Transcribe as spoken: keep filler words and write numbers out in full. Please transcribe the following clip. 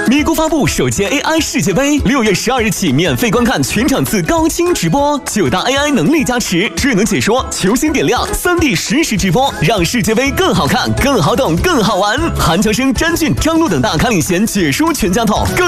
咪咕发布首届 A I 世界杯，六月十二日起免费观看全场次高清直播，九大 A I 能力加持，智能解说，球星点亮，三 D 实时直播，让世界杯更好看、更好懂、更好玩。韩乔生、詹俊、张璐等大咖领衔解说全家桶。